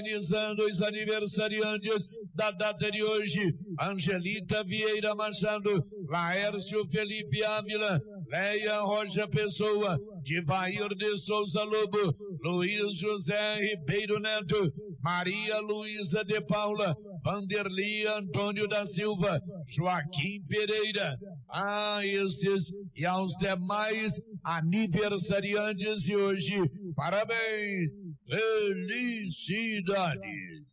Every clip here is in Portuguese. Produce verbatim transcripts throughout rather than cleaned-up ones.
Organizando os aniversariantes da data de hoje: Angelita Vieira Machado, Laércio Felipe Ávila, Leia Rocha Pessoa, Divair de Souza Lobo, Luiz José Ribeiro Neto, Maria Luísa de Paula, Vanderli Antônio da Silva, Joaquim Pereira. A estes e aos demais aniversariantes de hoje, parabéns, felicidades.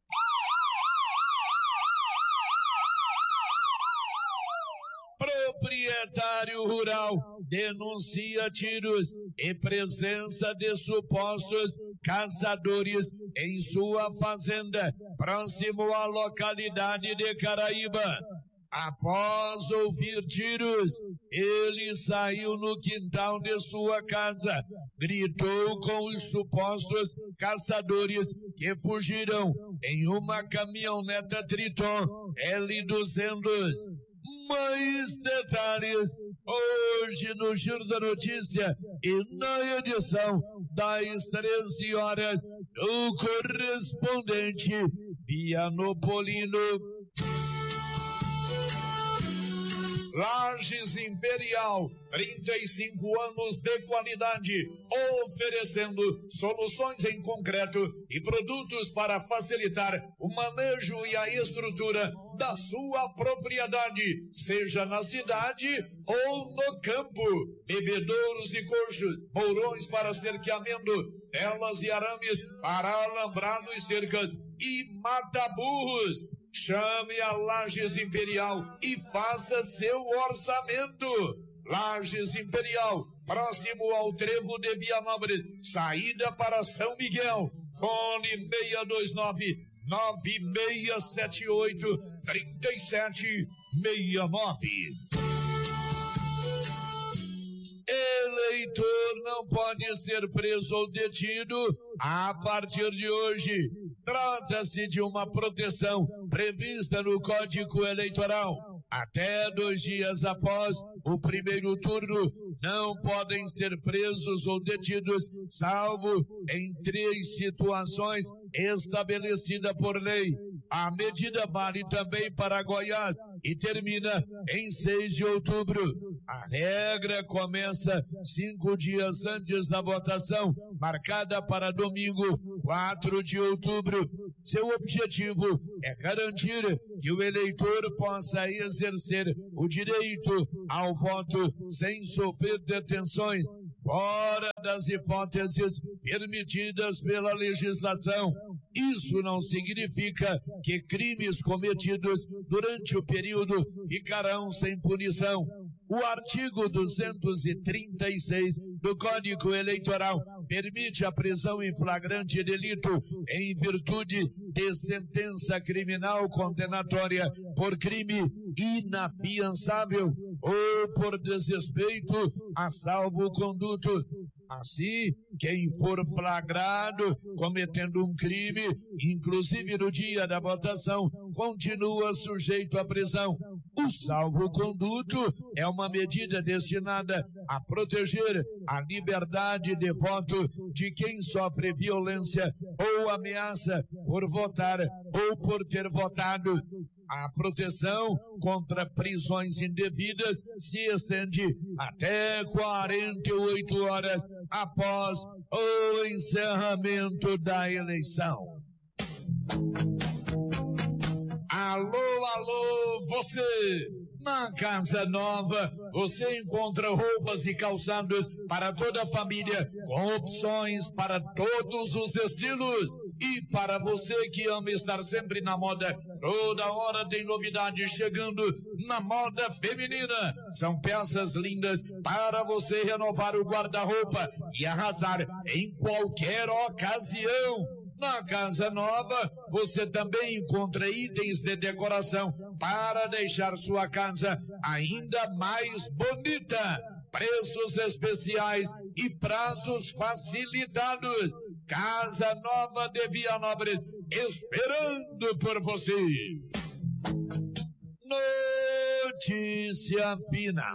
Proprietário rural denuncia tiros e presença de supostos caçadores em sua fazenda, próximo à localidade de Caraíba. Após ouvir tiros, ele saiu no quintal de sua casa, gritou com os supostos caçadores que fugiram em uma caminhoneta Triton L duzentos. Mais detalhes hoje no Giro da Notícia e na edição das treze horas do correspondente Vianopolino. Lages Imperial, trinta e cinco anos de qualidade, oferecendo soluções em concreto e produtos para facilitar o manejo e a estrutura da sua propriedade, seja na cidade ou no campo. Bebedouros e coxos, mourões para cerqueamento, telas e arames para alambrado e cercas e mata-burros. Chame a Lages Imperial e faça seu orçamento. Lages Imperial, próximo ao Trevo de Vianópolis, saída para São Miguel. Fone seis dois nove, nove seis sete oito, três sete seis nove. Eleitor não pode ser preso ou detido a partir de hoje. Trata-se de uma proteção prevista no Código Eleitoral. Até dois dias após o primeiro turno, não podem ser presos ou detidos, salvo em três situações estabelecidas por lei. A medida vale também para Goiás e termina em seis de outubro. A regra começa cinco dias antes da votação, marcada para domingo, quatro de outubro. Seu objetivo é garantir que o eleitor possa exercer o direito ao voto sem sofrer detenções, fora das hipóteses permitidas pela legislação. Isso não significa que crimes cometidos durante o período ficarão sem punição. O artigo duzentos e trinta e seis do Código Eleitoral permite a prisão em flagrante delito em virtude de sentença criminal condenatória por crime inafiançável ou por desrespeito a salvo-conduto. Assim, quem for flagrado cometendo um crime, inclusive no dia da votação, continua sujeito à prisão. O salvo-conduto é uma medida destinada a proteger a liberdade de voto de quem sofre violência ou ameaça por votar ou por ter votado. A proteção contra prisões indevidas se estende até quarenta e oito horas após o encerramento da eleição. Alô, alô, você! Na Casa Nova, você encontra roupas e calçados para toda a família, com opções para todos os estilos. E para você que ama estar sempre na moda, toda hora tem novidade chegando na moda feminina. São peças lindas para você renovar o guarda-roupa e arrasar em qualquer ocasião. Na Casa Nova, você também encontra itens de decoração para deixar sua casa ainda mais bonita. Preços especiais e prazos facilitados. Casa Nova de Vianópolis, esperando por você. Notícia final.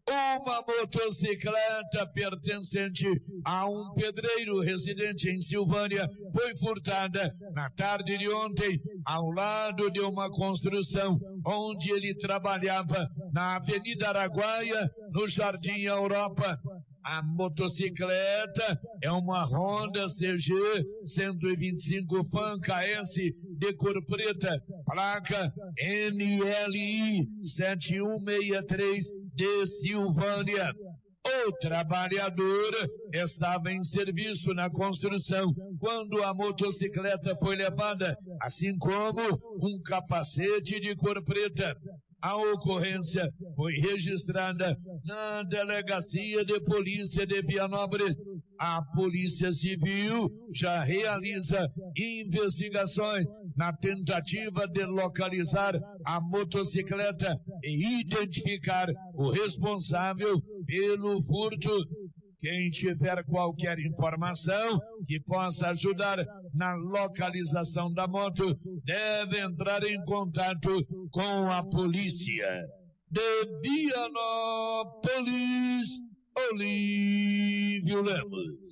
Uma motocicleta pertencente a um pedreiro residente em Silvânia foi furtada na tarde de ontem ao lado de uma construção onde ele trabalhava na Avenida Araguaia, no Jardim Europa. A motocicleta é uma Honda C G cento e vinte e cinco Fan K S de cor preta, placa N L I sete um seis três de Silvânia. O trabalhador estava em serviço na construção quando a motocicleta foi levada, assim como um capacete de cor preta. A ocorrência foi registrada na Delegacia de Polícia de Vianópolis. A Polícia Civil já realiza investigações na tentativa de localizar a motocicleta e identificar o responsável pelo furto. Quem tiver qualquer informação que possa ajudar na localização da moto, deve entrar em contato com a polícia. De Vianópolis, Olívio Lemos.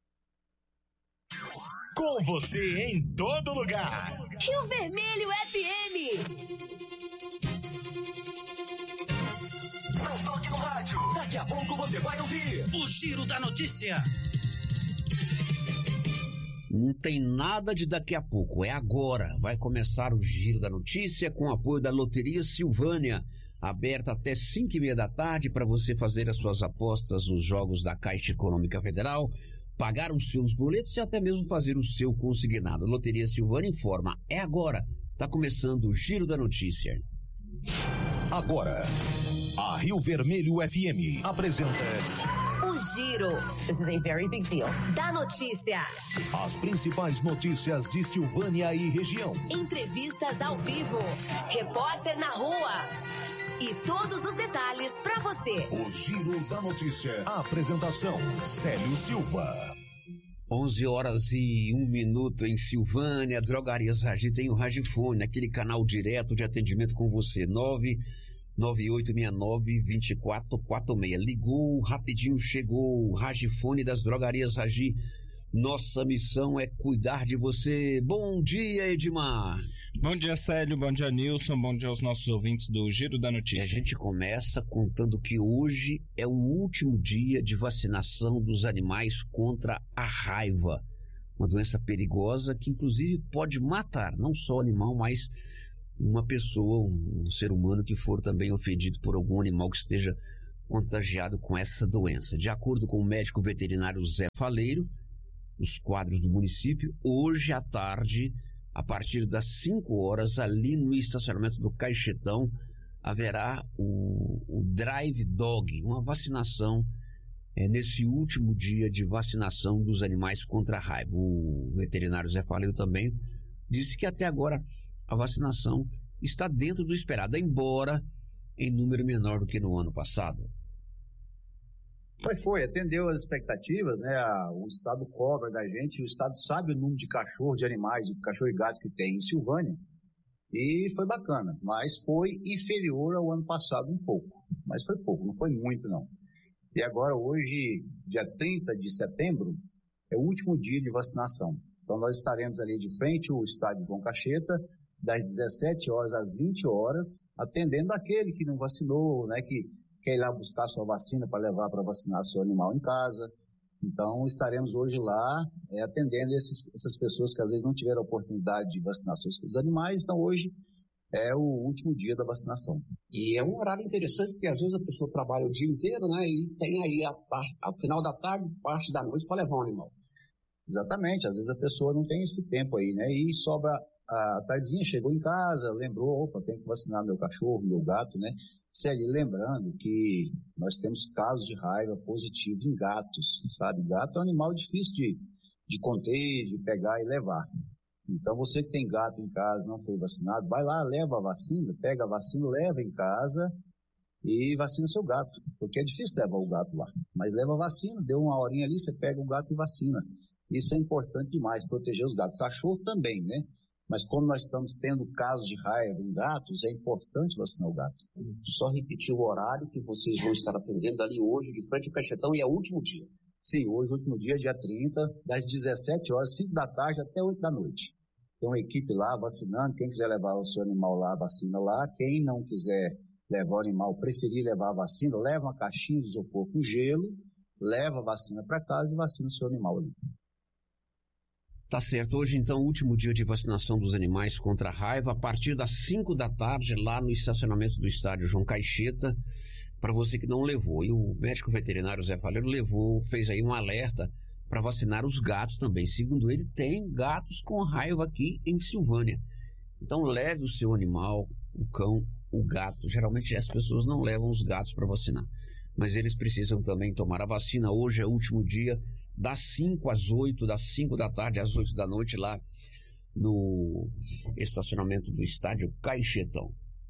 Com você em todo lugar. Rio Vermelho F M. Não toque no rádio. Daqui a pouco você vai ouvir o Giro da Notícia. Não tem nada de daqui a pouco, é agora. Vai começar o Giro da Notícia com o apoio da Loteria Silvânia, aberta até cinco e meia da tarde para você fazer as suas apostas nos jogos da Caixa Econômica Federal, pagar os seus boletos e até mesmo fazer o seu consignado. Loteria Silvânia informa, é agora. Está começando o Giro da Notícia. Agora, a Rio Vermelho F M apresenta O Giro. This is a very big deal. Da notícia. as principais notícias de Silvânia e região. Entrevistas ao vivo. Repórter na rua. E todos os detalhes para você. O Giro da Notícia. A apresentação, Célio Silva. onze horas e um minuto em Silvânia. Drogarias Ragi tem o Ragifone, aquele canal direto de atendimento com você. nove nove oito seis nove dois quatro quatro seis. Ligou, rapidinho chegou o Ragifone das Drogarias Ragi. Nossa missão é cuidar de você. Bom dia, Edmar. Bom dia, Célio. Bom dia, Nilson. Bom dia aos nossos ouvintes do Giro da Notícia. E a gente começa contando que hoje é o último dia de vacinação dos animais contra a raiva. Uma doença perigosa que, inclusive, pode matar não só o animal, mas uma pessoa, um ser humano que for também ofendido por algum animal que esteja contagiado com essa doença. De acordo com o médico veterinário Zé Faleiro, nos quadros do município, hoje à tarde, a partir das cinco horas, ali no estacionamento do Caixetão, haverá o, o Drive Dog, uma vacinação é, nesse último dia de vacinação dos animais contra a raiva. O veterinário Zé Faleiro também disse que até agora a vacinação está dentro do esperado, embora em número menor do que no ano passado. Mas foi, atendeu as expectativas, né? O Estado cobra da gente, o Estado sabe o número de cachorro, de animais, de cachorro e gato que tem em Silvânia, e foi bacana, mas foi inferior ao ano passado um pouco, mas foi pouco, não foi muito não. E agora hoje, dia trinta de setembro, é o último dia de vacinação. Então nós estaremos ali de frente ao estádio João Cacheta, das dezessete horas às vinte horas, atendendo aquele que não vacinou, né, que quer ir lá buscar sua vacina para levar para vacinar seu animal em casa. Então, estaremos hoje lá é, atendendo esses, essas pessoas que às vezes não tiveram a oportunidade de vacinar seus, seus animais. Então, hoje é o último dia da vacinação. E é um horário interessante, porque às vezes a pessoa trabalha o dia inteiro, né, e tem aí, a, a, ao final da tarde, parte da noite, para levar um animal. Exatamente, às vezes a pessoa não tem esse tempo aí, né, e sobra a tardezinha, chegou em casa, lembrou, opa, tem que vacinar meu cachorro, meu gato, né? Segue lembrando que nós temos casos de raiva positivos em gatos, sabe? Gato é um animal difícil de, de conter, de pegar e levar. Então, você que tem gato em casa, não foi vacinado, vai lá, leva a vacina, pega a vacina, leva em casa e vacina seu gato, porque é difícil levar o gato lá. Mas leva a vacina, deu uma horinha ali, você pega o gato e vacina. Isso é importante demais, proteger os gatos. Cachorro também, né? Mas como nós estamos tendo casos de raiva em gatos, é importante vacinar o gato. Só repetir o horário que vocês vão estar atendendo ali hoje, de frente ao Caixetão, e é o último dia. Sim, hoje, o último dia, dia trinta, das dezessete horas, cinco da tarde até oito da noite. Tem uma equipe lá vacinando, quem quiser levar o seu animal lá, vacina lá. Quem não quiser levar o animal, preferir levar a vacina, leva uma caixinha de isopor com gelo, leva a vacina para casa e vacina o seu animal ali. Tá certo. Hoje, então, o último dia de vacinação dos animais contra a raiva, a partir das cinco da tarde, lá no estacionamento do estádio João Caixeta, para você que não levou. E o médico veterinário Zé Faleiro levou, fez aí um alerta para vacinar os gatos também. Segundo ele, tem gatos com raiva aqui em Silvânia. Então, leve o seu animal, o cão, o gato. Geralmente as pessoas não levam os gatos para vacinar, mas eles precisam também tomar a vacina. Hoje é o último dia, das cinco às oito, das cinco da tarde às oito da noite, lá no estacionamento do estádio Caixetão.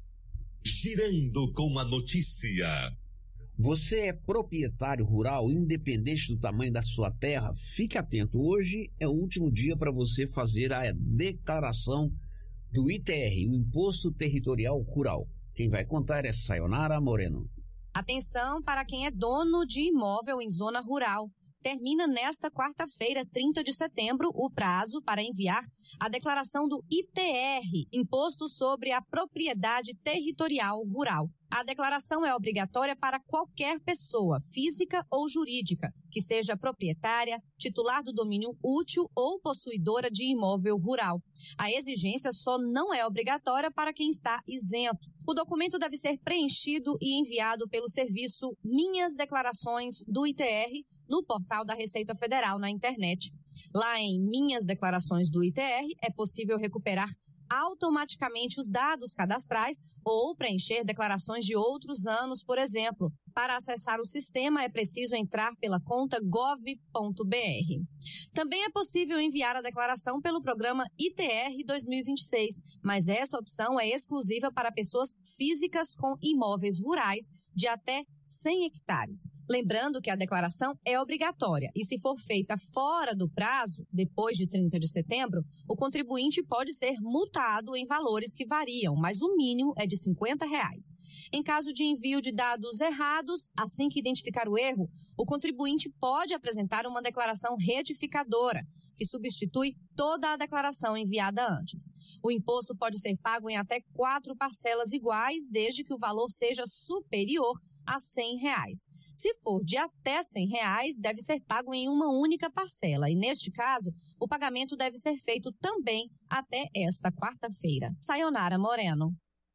Girando com a notícia. Você é proprietário rural, independente do tamanho da sua terra? Fique atento, hoje é o último dia para você fazer a declaração do I T R, o Imposto Territorial Rural. Quem vai contar é Sayonara Moreno. Atenção para quem é dono de imóvel em zona rural. Termina nesta quarta-feira, trinta de setembro, o prazo para enviar a declaração do I T R, Imposto sobre a Propriedade Territorial Rural. A declaração é obrigatória para qualquer pessoa, física ou jurídica, que seja proprietária, titular do domínio útil ou possuidora de imóvel rural. A exigência só não é obrigatória para quem está isento. O documento deve ser preenchido e enviado pelo serviço Minhas Declarações do I T R no portal da Receita Federal na internet. Lá em Minhas Declarações do I T R é possível recuperar automaticamente os dados cadastrais ou preencher declarações de outros anos, por exemplo. Para acessar o sistema é preciso entrar pela conta gov ponto br. Também é possível enviar a declaração pelo programa I T R dois mil e vinte e seis, mas essa opção é exclusiva para pessoas físicas com imóveis rurais de até cem hectares. Lembrando que a declaração é obrigatória e, se for feita fora do prazo, depois de trinta de setembro, o contribuinte pode ser multado em valores que variam, mas o mínimo é de cinquenta reais. Em caso de envio de dados errados, assim que identificar o erro, o contribuinte pode apresentar uma declaração retificadora, que substitui toda a declaração enviada antes. O imposto pode ser pago em até quatro parcelas iguais, desde que o valor seja superior a cem reais. Se for de até cem reais, deve ser pago em uma única parcela. E, neste caso, o pagamento deve ser feito também até esta quarta-feira. Sayonara Moreno.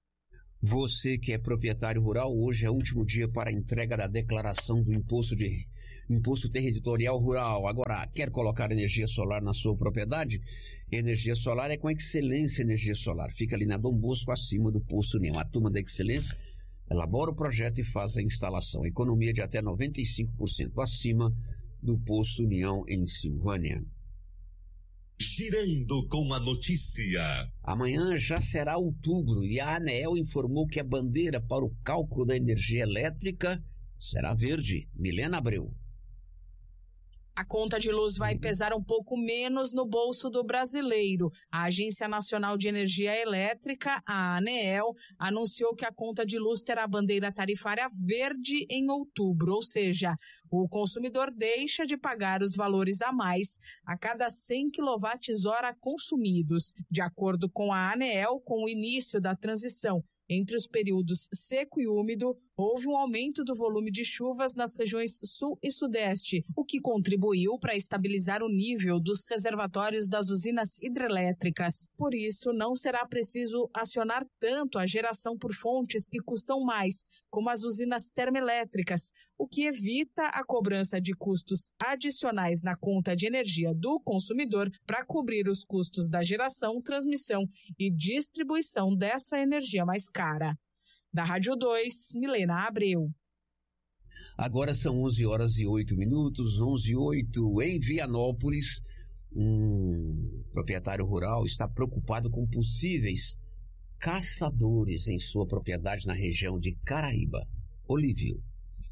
Você que é proprietário rural, hoje é o último dia para a entrega da declaração do imposto de imposto territorial rural. Agora, quer colocar energia solar na sua propriedade? Energia solar é com Excelência Energia Solar. Fica ali na Dom Bosco, acima do Posto União. A turma da Excelência elabora o projeto e faz a instalação. Economia de até noventa e cinco por cento acima do Posto União em Silvânia. Girando com a notícia. Amanhã já será outubro e a ANEEL informou que a bandeira para o cálculo da energia elétrica será verde. Milena Abreu. A conta de luz vai pesar um pouco menos no bolso do brasileiro. A Agência Nacional de Energia Elétrica, a ANEEL, anunciou que a conta de luz terá bandeira tarifária verde em outubro, ou seja, o consumidor deixa de pagar os valores a mais a cada cem quilowatt-hora consumidos. De acordo com a ANEEL, com o início da transição entre os períodos seco e úmido, houve um aumento do volume de chuvas nas regiões sul e sudeste, o que contribuiu para estabilizar o nível dos reservatórios das usinas hidrelétricas. Por isso, não será preciso acionar tanto a geração por fontes que custam mais, como as usinas termoelétricas, o que evita a cobrança de custos adicionais na conta de energia do consumidor para cobrir os custos da geração, transmissão e distribuição dessa energia mais cara. Da Rádio dois, Milena Abreu. Agora são onze horas e oito minutos, onze e oito. Em Vianópolis, um proprietário rural está preocupado com possíveis caçadores em sua propriedade na região de Caraíba. Olívio.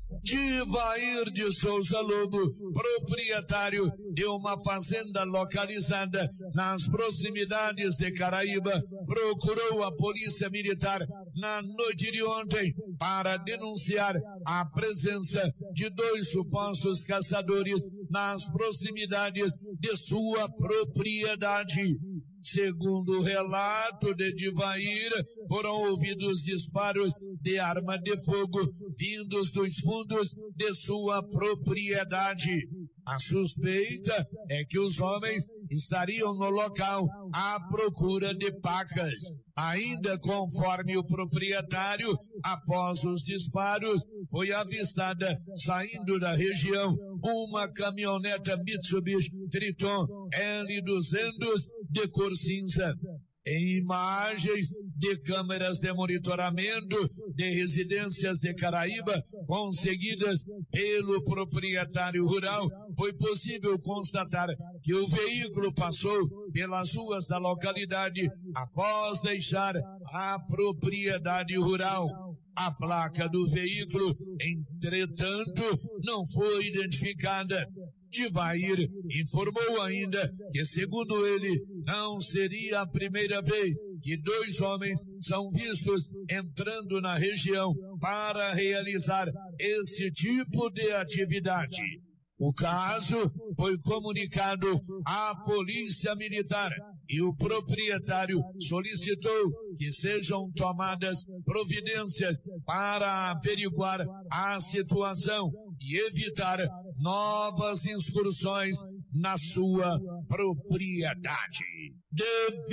Divair de Souza Lobo, proprietário de uma fazenda localizada nas proximidades de Caraíba, procurou a polícia militar na noite de ontem para denunciar a presença de dois supostos caçadores nas proximidades de sua propriedade. Segundo o relato de Divair, foram ouvidos disparos de arma de fogo vindos dos fundos de sua propriedade. A suspeita é que os homens estariam no local à procura de pacas. Ainda conforme o proprietário, após os disparos, foi avistada, saindo da região, uma caminhoneta Mitsubishi Triton L duzentos de cor cinza. Em imagens de câmeras de monitoramento de residências de Caraíba, conseguidas pelo proprietário rural, foi possível constatar que o veículo passou pelas ruas da localidade após deixar a propriedade rural. A placa do veículo, entretanto, não foi identificada. Divair informou ainda que, segundo ele, não seria a primeira vez que dois homens são vistos entrando na região para realizar esse tipo de atividade. O caso foi comunicado à Polícia Militar e o proprietário solicitou que sejam tomadas providências para averiguar a situação e evitar novas incursões na sua propriedade. De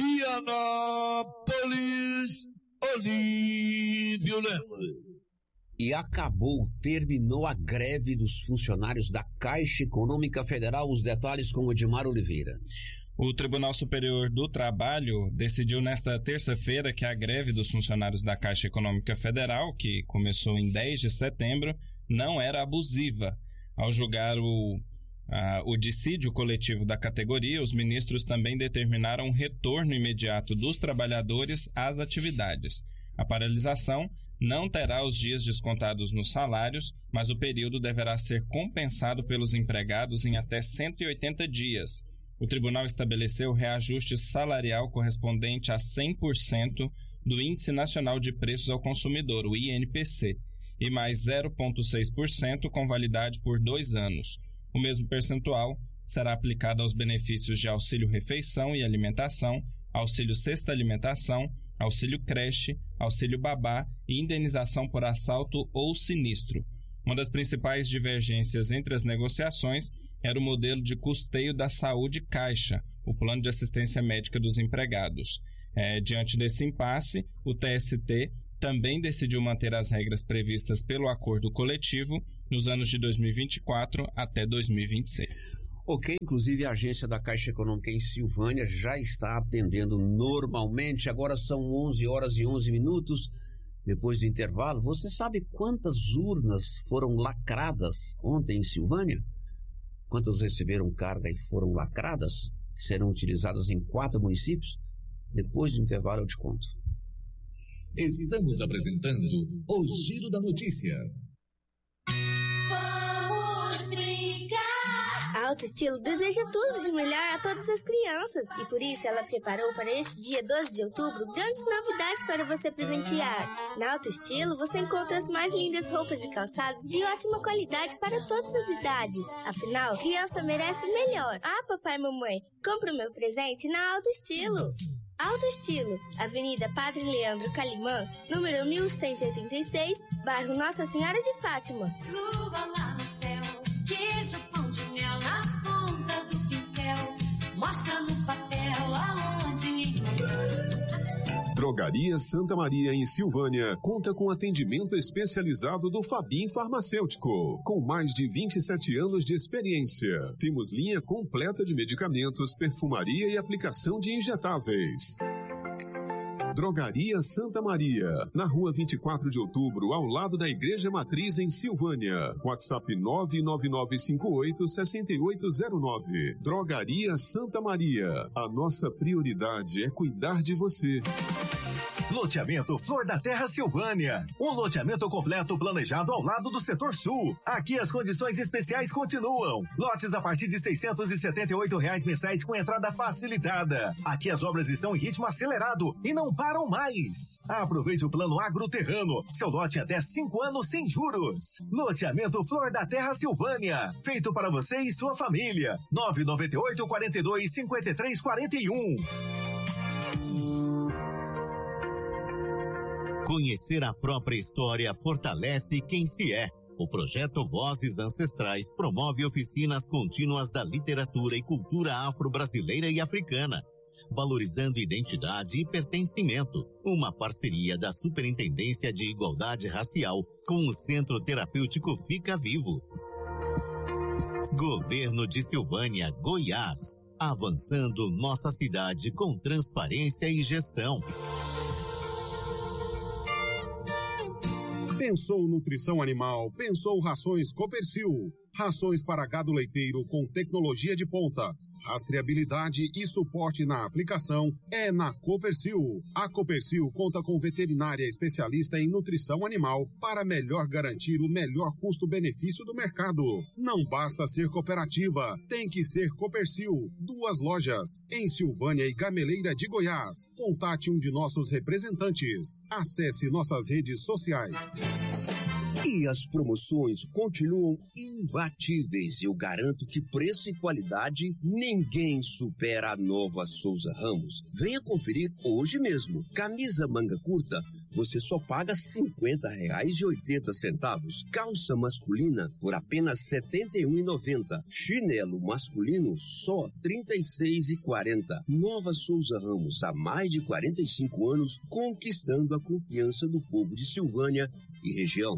Vianópolis, Olívio Lemos. E acabou, terminou a greve dos funcionários da Caixa Econômica Federal. Os detalhes com o Edmar Oliveira. O Tribunal Superior do Trabalho decidiu nesta terça-feira que a greve dos funcionários da Caixa Econômica Federal, que começou em dez de setembro, não era abusiva. Ao julgar o, a, o dissídio coletivo da categoria, os ministros também determinaram um retorno imediato dos trabalhadores às atividades. A paralisação não terá os dias descontados nos salários, mas o período deverá ser compensado pelos empregados em até cento e oitenta dias. O tribunal estabeleceu reajuste salarial correspondente a cem por cento do Índice Nacional de Preços ao Consumidor, o I N P C, e mais zero vírgula seis por cento com validade por dois anos. O mesmo percentual será aplicado aos benefícios de auxílio-refeição e alimentação, auxílio-cesta alimentação, auxílio creche, auxílio babá e indenização por assalto ou sinistro. Uma das principais divergências entre as negociações era o modelo de custeio da saúde Caixa, o Plano de Assistência Médica dos Empregados. É, diante desse impasse, o T S T também decidiu manter as regras previstas pelo acordo coletivo nos anos de dois mil e vinte e quatro até dois mil e vinte e seis. Ok, inclusive a agência da Caixa Econômica em Silvânia já está atendendo normalmente. Agora são onze horas e onze minutos. Depois do intervalo, você sabe quantas urnas foram lacradas ontem em Silvânia? Quantas receberam carga e foram lacradas? Que serão utilizadas em quatro municípios? Depois do intervalo eu te conto. Estamos apresentando o Giro da Notícia. Vamos brincar! A Alto Estilo deseja tudo de melhor a todas as crianças e por isso ela preparou para este dia doze de outubro grandes novidades para você presentear. Na Alto Estilo você encontra as mais lindas roupas e calçados de ótima qualidade para todas as idades. Afinal, criança merece melhor. Ah, papai e mamãe, compra o meu presente na Alto Estilo. Alto Estilo, Avenida Padre Leandro Calimã, número mil cento e oitenta e seis, bairro Nossa Senhora de Fátima. Lua lá no céu, queijo, pão de mel na ponta do pincel, mostra no papel aonde encontrar. Drogaria Santa Maria em Silvânia conta com atendimento especializado do Fabim Farmacêutico, com mais de vinte e sete anos de experiência. Temos linha completa de medicamentos, perfumaria e aplicação de injetáveis. Drogaria Santa Maria, na rua vinte e quatro de outubro, ao lado da Igreja Matriz, em Silvânia. WhatsApp nove nove nove cinco oito seis oito zero nove. Drogaria Santa Maria. A nossa prioridade é cuidar de você. Loteamento Flor da Terra Silvânia. Um loteamento completo planejado ao lado do setor sul. Aqui as condições especiais continuam. Lotes a partir de seiscentos e setenta e oito reais mensais com entrada facilitada. Aqui as obras estão em ritmo acelerado e não param mais. Aproveite o plano agroterrano. Seu lote até cinco anos sem juros. Loteamento Flor da Terra Silvânia. Feito para você e sua família. nove nove oito, quatro dois, cinco três quatro um. Conhecer a própria história fortalece quem se é. O projeto Vozes Ancestrais promove oficinas contínuas da literatura e cultura afro-brasileira e africana, valorizando identidade e pertencimento. Uma parceria da Superintendência de Igualdade Racial com o Centro Terapêutico Fica Vivo. Governo de Silvânia, Goiás. Avançando nossa cidade com transparência e gestão. Pensou nutrição animal, pensou rações Copercil. Rações para gado leiteiro com tecnologia de ponta, rastreabilidade e suporte na aplicação é na Copercil. A Copercil conta com veterinária especialista em nutrição animal para melhor garantir o melhor custo-benefício do mercado. Não basta ser cooperativa, tem que ser Copercil. Duas lojas, em Silvânia e Gameleira de Goiás. Contate um de nossos representantes. Acesse nossas redes sociais. E as promoções continuam imbatíveis. Eu garanto que preço e qualidade ninguém supera a Nova Souza Ramos. Venha conferir hoje mesmo. Camisa manga curta, você só paga cinquenta reais e oitenta centavos. Calça masculina por apenas setenta e um reais e noventa centavos. Chinelo masculino só trinta e seis reais e quarenta centavos. Nova Souza Ramos, há mais de quarenta e cinco anos, conquistando a confiança do povo de Silvânia e região.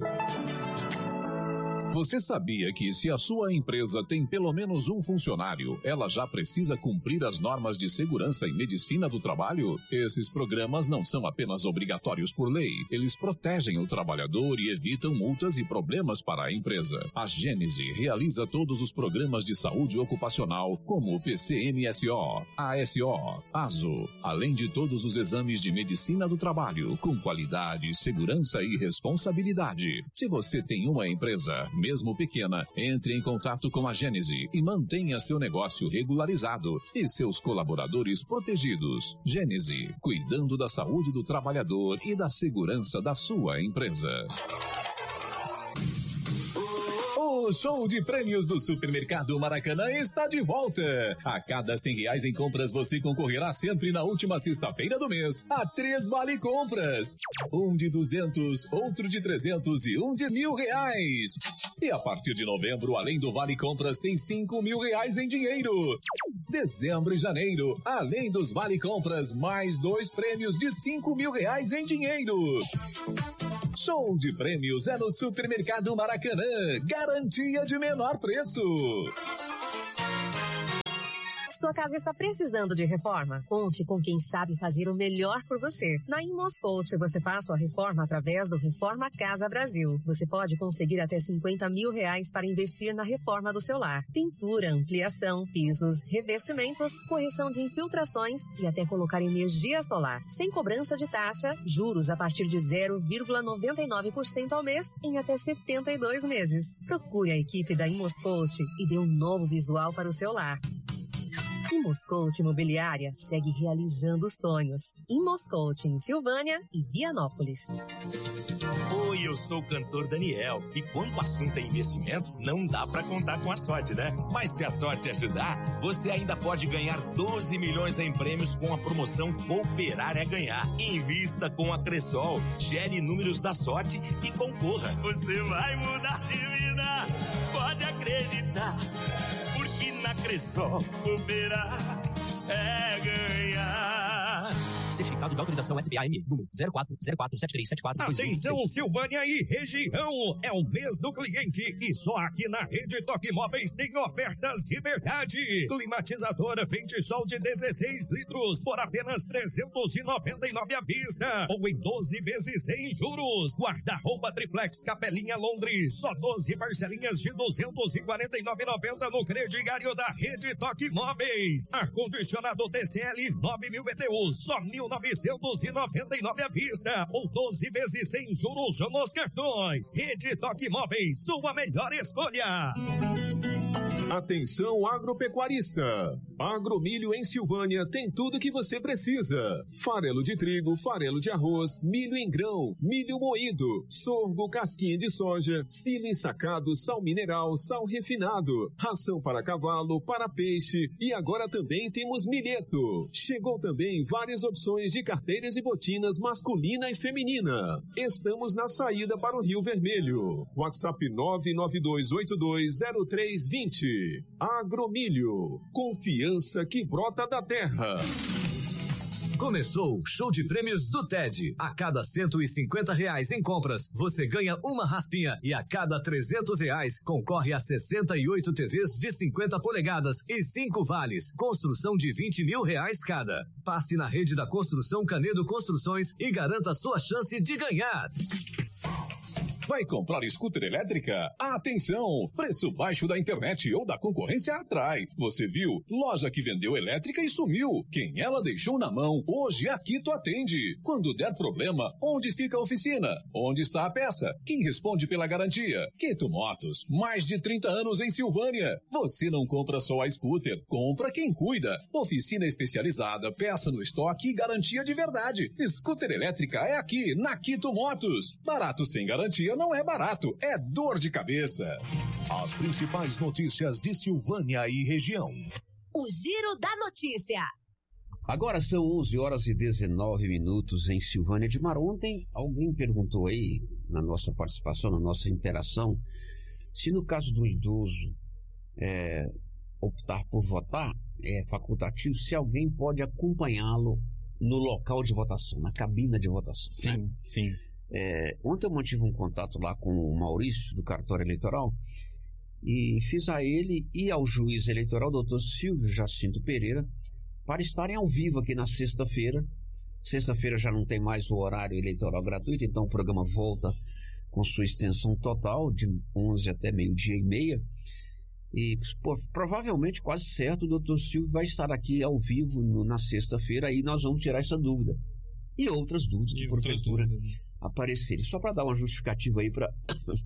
Você sabia que se a sua empresa tem pelo menos um funcionário, ela já precisa cumprir as normas de segurança e medicina do trabalho? Esses programas não são apenas obrigatórios por lei, eles protegem o trabalhador e evitam multas e problemas para a empresa. A Gênese realiza todos os programas de saúde ocupacional, como o P C M S O, A S O, ASO, além de todos os exames de medicina do trabalho, com qualidade, segurança e responsabilidade. Se você tem uma empresa, mesmo pequena, entre em contato com a Gênese e mantenha seu negócio regularizado e seus colaboradores protegidos. Gênese, cuidando da saúde do trabalhador e da segurança da sua empresa. O show de prêmios do Supermercado Maracanã está de volta. A cada cem reais em compras, você concorrerá sempre na última sexta-feira do mês a três vale compras. Um de duzentos, outro de trezentos e um de mil reais. E a partir de novembro, além do vale compras, tem cinco mil reais em dinheiro. Dezembro e janeiro, além dos vale compras, mais dois prêmios de cinco mil reais em dinheiro. Show de prêmios é no Supermercado Maracanã. Garantia de menor preço. Sua casa está precisando de reforma? Conte com quem sabe fazer o melhor por você. Na Imoscout, você faz sua reforma através do Reforma Casa Brasil. Você pode conseguir até cinquenta mil reais para investir na reforma do seu lar. Pintura, ampliação, pisos, revestimentos, correção de infiltrações e até colocar energia solar. Sem cobrança de taxa, juros a partir de zero vírgula noventa e nove por cento ao mês em até setenta e dois meses. Procure a equipe da Imoscout e dê um novo visual para o seu lar. Imoscout Imobiliária segue realizando sonhos. Imoscout em Silvânia e Vianópolis. Oi, eu sou o cantor Daniel. E quando o assunto é investimento, não dá pra contar com a sorte, né? Mas se a sorte ajudar, você ainda pode ganhar doze milhões em prêmios com a promoção Cooperar é Ganhar. Invista com a Cressol, gere números da sorte e concorra. Você vai mudar de vida, pode acreditar. Na Cressol, cooperar é ganhar. certificado de autorização S B A M, número zero quatro zero quatro sete três sete quatro dois um seis. Atenção, Silvânia e região! É o mês do cliente e só aqui na Rede Toque Móveis tem ofertas de verdade. Climatizadora Ventisol de dezesseis litros por apenas trezentos e noventa e nove à vista ou em doze vezes sem juros. Guarda-roupa triplex Capelinha Londres, só doze parcelinhas de duzentos e quarenta e nove reais e noventa centavos no crediário da Rede Toque Móveis. Ar-condicionado T C L nove mil B T U, só mil novecentos e noventa e nove à vista ou doze vezes sem juros nos cartões. Rede Toque Móveis, sua melhor escolha. Atenção agropecuarista! Agromilho em Silvânia tem tudo que você precisa. Farelo de trigo, farelo de arroz, milho em grão, milho moído, sorgo, casquinha de soja, silo ensacado, sal mineral, sal refinado, ração para cavalo, para peixe e agora também temos milheto. Chegou também várias opções de carteiras e botinas masculina e feminina. Estamos na saída para o Rio Vermelho. WhatsApp nove nove dois oito dois zero três dois zero. Agromilho, confiança que brota da terra. Começou o show de prêmios do T E D. A cada cento e cinquenta reais em compras, você ganha uma raspinha e a cada trezentos reais concorre a sessenta e oito T Vs de cinquenta polegadas e cinco vales. Construção de vinte mil reais cada. Passe na rede da Construção Canedo Construções e garanta sua chance de ganhar. Vai comprar scooter elétrica? Atenção! Preço baixo da internet ou da concorrência atrai. Você viu? Loja que vendeu elétrica e sumiu. Quem ela deixou na mão, hoje a Quito atende. Quando der problema, onde fica a oficina? Onde está a peça? Quem responde pela garantia? Quito Motos. Mais de trinta anos em Silvânia. Você não compra só a scooter, compra quem cuida. Oficina especializada, peça no estoque e garantia de verdade. Scooter elétrica é aqui, na Quito Motos. Barato sem garantia não é barato, é dor de cabeça. As principais notícias de Silvânia e região. O Giro da Notícia. Agora são onze horas e dezenove minutos em Silvânia de Mar. Ontem alguém perguntou aí, na nossa participação, na nossa interação, se no caso do idoso é, optar por votar, é facultativo, se alguém pode acompanhá-lo no local de votação, na cabina de votação. Sim, né? sim. É, ontem eu mantive um contato lá com o Maurício, do cartório eleitoral, e fiz a ele e ao juiz eleitoral, doutor Silvio Jacinto Pereira, para estarem ao vivo aqui na sexta-feira. Sexta-feira já não tem mais o horário eleitoral gratuito, então o programa volta com sua extensão total, de onze até meio-dia e meia. E pô, provavelmente, quase certo, o doutor Silvio vai estar aqui ao vivo no, na sexta-feira, e nós vamos tirar essa dúvida. E outras dúvidas que porventura aparecerem. Só para dar uma justificativa aí para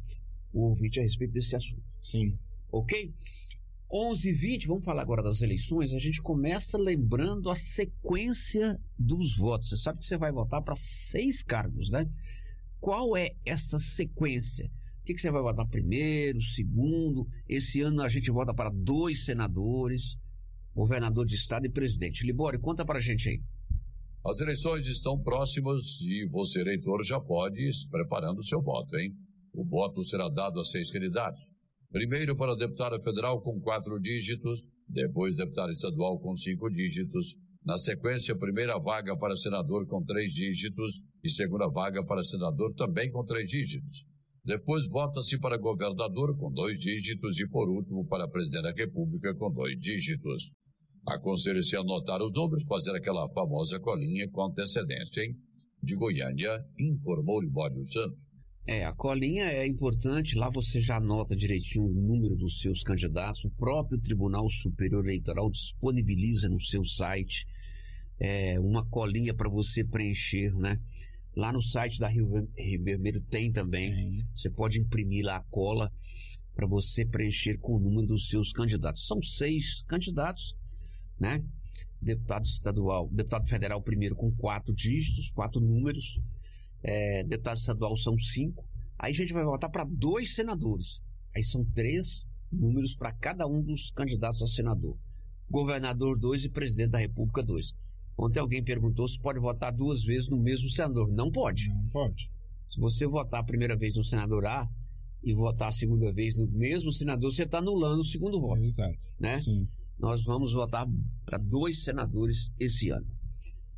o ouvinte a respeito desse assunto. Sim. Ok? onze e vinte, vamos falar agora das eleições. A gente começa lembrando a sequência dos votos. Você sabe que você vai votar para seis cargos, né? Qual é essa sequência? O que, que você vai votar primeiro, segundo? Esse ano a gente vota para dois senadores, governador de estado e presidente. Libório, conta para a gente aí. As eleições estão próximas e você, eleitor, já pode ir preparando o seu voto, hein? O voto será dado a seis candidatos. Primeiro para deputado federal com quatro dígitos, depois deputado estadual com cinco dígitos. Na sequência, primeira vaga para senador com três dígitos e segunda vaga para senador também com três dígitos. Depois vota-se para governador com dois dígitos e, por último, para presidente da República com dois dígitos. Aconselho-se a anotar os números, fazer aquela famosa colinha com antecedência, hein? De Goiânia, informou Libório Santos. É, a colinha é importante, lá você já anota direitinho o número dos seus candidatos, o próprio Tribunal Superior Eleitoral disponibiliza no seu site é, uma colinha para você preencher, né? Lá no site da Rio Vermelho tem também, Sim. Você pode imprimir lá a cola para você preencher com o número dos seus candidatos. São seis candidatos, né? Deputado estadual, deputado federal primeiro com quatro dígitos, quatro números, é, deputado estadual são cinco, aí a gente vai votar para dois senadores, aí são três números para cada um dos candidatos a senador, governador dois e presidente da República dois. Ontem alguém perguntou se pode votar duas vezes no mesmo senador. Não pode. Não pode. Se você votar a primeira vez no senador A e votar a segunda vez no mesmo senador, você está anulando o segundo voto. Exato. Né? Sim. Nós vamos votar para dois senadores esse ano.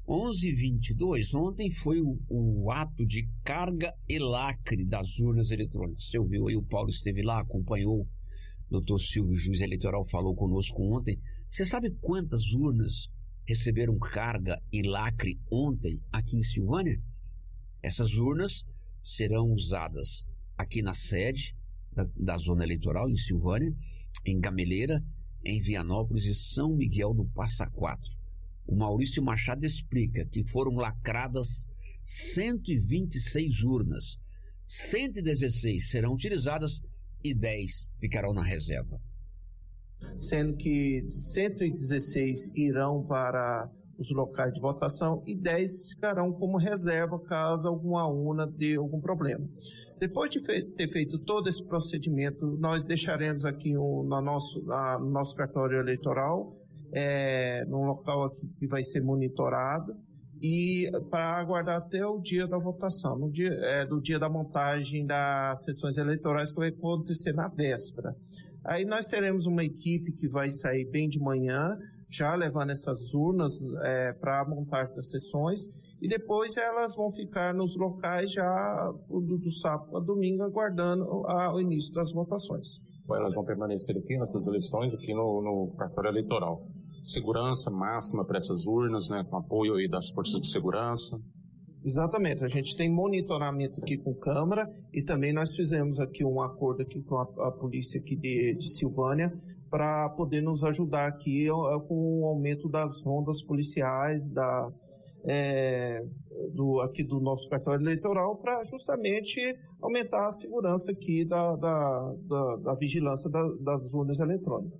onze e vinte e dois, ontem foi o, o ato de carga e lacre das urnas eletrônicas. Você ouviu aí, o Paulo esteve lá, acompanhou, o doutor Silvio, juiz eleitoral, falou conosco ontem. Você sabe quantas urnas receberam carga e lacre ontem aqui em Silvânia? Essas urnas serão usadas aqui na sede da, da zona eleitoral, em Silvânia, em Gameleira, em Vianópolis e São Miguel do Passa Quatro. O Maurício Machado explica que foram lacradas cento e vinte e seis urnas, cento e dezesseis serão utilizadas e dez ficarão na reserva. Sendo que cento e dezesseis irão para os locais de votação e dez ficarão como reserva caso alguma urna dê algum problema. Depois de fe- ter feito todo esse procedimento, nós deixaremos aqui o, no, nosso, na, no nosso cartório eleitoral, é, num local aqui que vai ser monitorado, e para aguardar até o dia da votação, no dia, é, do dia da montagem das sessões eleitorais, que vai acontecer na véspera. Aí nós teremos uma equipe que vai sair bem de manhã, já levando essas urnas é, para a montagem das sessões, e depois elas vão ficar nos locais já do, do sábado a domingo, aguardando a, o início das votações. Elas vão permanecer aqui nessas eleições, aqui no, no cartório eleitoral. Segurança máxima para essas urnas, né, com apoio aí das forças de segurança. Exatamente, a gente tem monitoramento aqui com câmera e também nós fizemos aqui um acordo aqui com a, a polícia aqui de, de Silvânia para poder nos ajudar aqui com o aumento das rondas policiais, das, é, do, aqui do nosso cartório eleitoral, para justamente aumentar a segurança aqui da, da, da, da vigilância da, das urnas eletrônicas.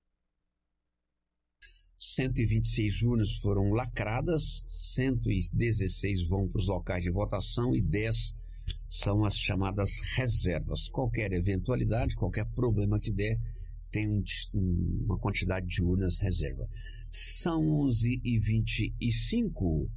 cento e vinte e seis urnas foram lacradas, cento e dezesseis vão para os locais de votação e dez são as chamadas reservas. Qualquer eventualidade, qualquer problema que der, tem um, uma quantidade de urnas reserva. São onze e vinte e cinco.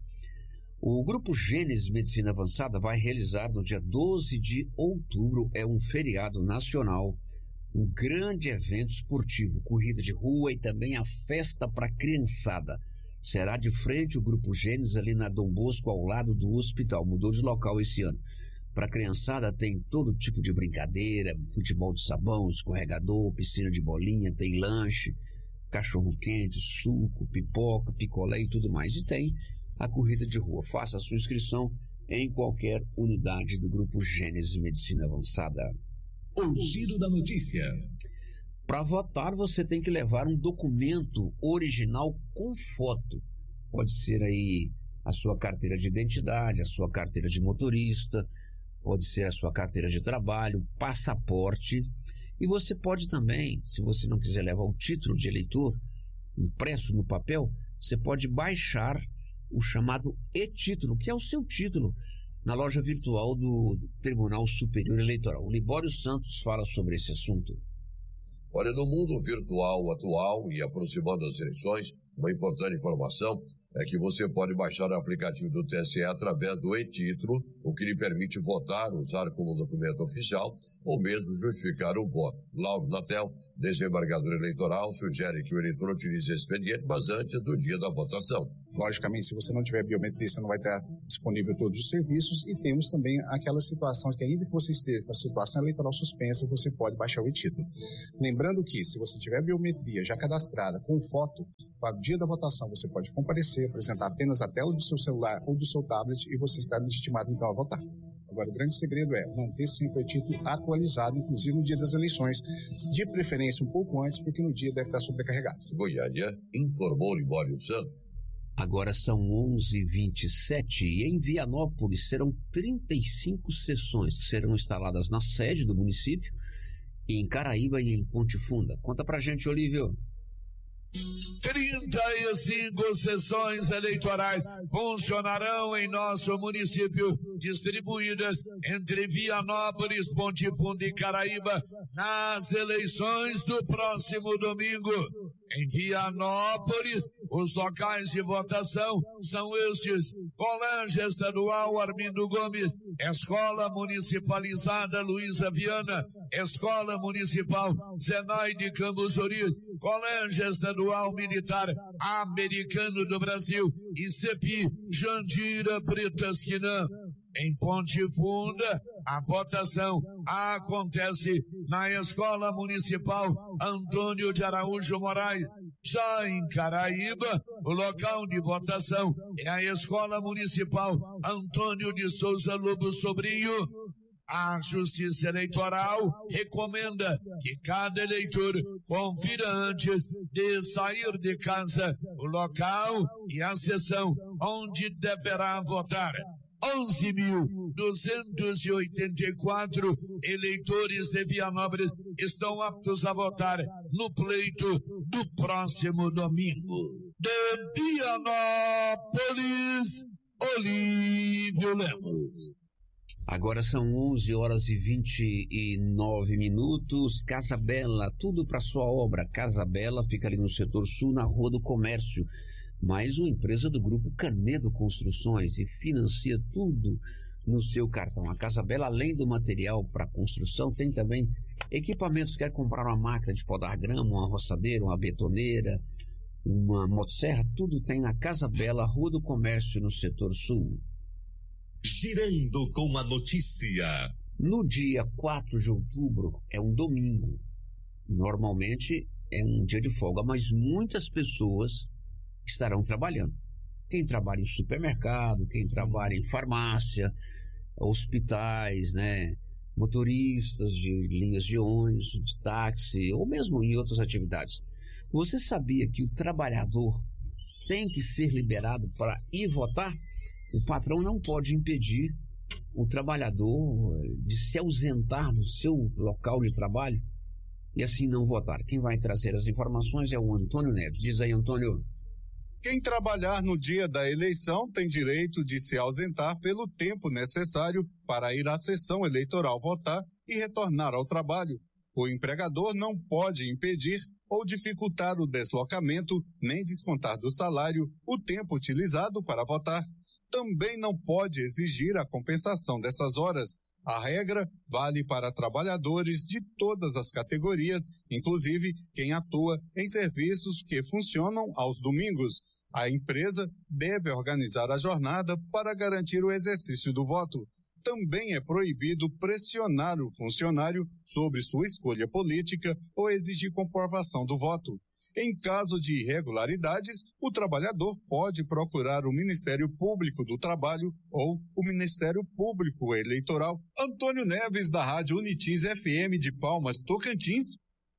O Grupo Gênesis Medicina Avançada vai realizar no dia doze de outubro, é um feriado nacional, um grande evento esportivo, corrida de rua e também a festa para a criançada. Será de frente o Grupo Gênesis ali na Dom Bosco, ao lado do hospital. Mudou de local esse ano. Para a criançada tem todo tipo de brincadeira, futebol de sabão, escorregador, piscina de bolinha, tem lanche, cachorro-quente, suco, pipoca, picolé e tudo mais. E tem a corrida de rua. Faça a sua inscrição em qualquer unidade do Grupo Gênesis Medicina Avançada. O giro da notícia. Para votar, você tem que levar um documento original com foto. Pode ser aí a sua carteira de identidade, a sua carteira de motorista, pode ser a sua carteira de trabalho, passaporte. E você pode também, se você não quiser levar o título de eleitor impresso no papel, você pode baixar o chamado e-título, que é o seu título, na loja virtual do Tribunal Superior Eleitoral. O Libório Santos fala sobre esse assunto. Olha, no mundo virtual atual e aproximando as eleições, uma importante informação é que você pode baixar o aplicativo do T S E através do e-título, o que lhe permite votar, usar como documento oficial ou mesmo justificar o voto. Lauro Natel, desembargador eleitoral, sugere que o eleitor utilize esse expediente, mas antes do dia da votação. Logicamente, se você não tiver biometria, você não vai ter disponível todos os serviços, e temos também aquela situação que ainda que você esteja com a situação eleitoral suspensa, você pode baixar o e-título. Lembrando que, se você tiver biometria já cadastrada com foto, para o dia da votação você pode comparecer, apresentar apenas a tela do seu celular ou do seu tablet e você está legitimado então a votar. Agora, o grande segredo é manter sempre o título atualizado, inclusive no dia das eleições, de preferência um pouco antes, porque no dia deve estar sobrecarregado. Goiânia, informou Libório Santos. Agora são onze e vinte e sete e em Vianópolis serão trinta e cinco sessões que serão instaladas na sede do município, em Caraíba e em Ponte Funda. Conta pra gente, Olívio. trinta e cinco sessões eleitorais funcionarão em nosso município, distribuídas entre Vianópolis, Ponte Funda e Caraíba, nas eleições do próximo domingo. Em Vianópolis, Os locais de votação são estes: Colégio Estadual Armindo Gomes, Escola Municipalizada Luísa Viana, Escola Municipal Zenaide Cambusoris, Colégio Estadual Militar Americano do Brasil e C E P I Jandira Bretasquinã. Em Ponte Funda, a votação acontece na Escola Municipal Antônio de Araújo Moraes. Já em Caraíba, o local de votação é a Escola Municipal Antônio de Souza Lobo Sobrinho. A Justiça Eleitoral recomenda que cada eleitor confira antes de sair de casa o local e a sessão onde deverá votar. onze mil duzentos e oitenta e quatro eleitores de Vianópolis estão aptos a votar no pleito do próximo domingo. De Vianópolis, Olívio Lemos. Agora são onze horas e vinte e nove minutos. Casa Bela, tudo para sua obra. Casa Bela fica ali no setor sul, na Rua do Comércio. Mais uma empresa do grupo Canedo Construções e financia tudo no seu cartão. A Casa Bela, além do material para construção, tem também equipamentos. Quer comprar uma máquina de podar grama, uma roçadeira, uma betoneira, uma motosserra, tudo tem na Casa Bela, Rua do Comércio, no setor sul. Girando com a notícia. No dia quatro de outubro, é um domingo. Normalmente é um dia de folga, mas muitas pessoas estarão trabalhando. Quem trabalha em supermercado, quem trabalha em farmácia, hospitais, né, motoristas de linhas de ônibus, de táxi, ou mesmo em outras atividades. Você sabia que o trabalhador tem que ser liberado para ir votar? O patrão não pode impedir o trabalhador de se ausentar do seu local de trabalho e assim não votar. Quem vai trazer as informações é o Antônio Neves. Diz aí, Antônio. Quem trabalhar no dia da eleição tem direito de se ausentar pelo tempo necessário para ir à sessão eleitoral votar e retornar ao trabalho. O empregador não pode impedir ou dificultar o deslocamento, nem descontar do salário o tempo utilizado para votar. Também não pode exigir a compensação dessas horas. A regra vale para trabalhadores de todas as categorias, inclusive quem atua em serviços que funcionam aos domingos. A empresa deve organizar a jornada para garantir o exercício do voto. Também é proibido pressionar o funcionário sobre sua escolha política ou exigir comprovação do voto. Em caso de irregularidades, o trabalhador pode procurar o Ministério Público do Trabalho ou o Ministério Público Eleitoral. Antônio Neves, da Rádio Unitins F M de Palmas, Tocantins.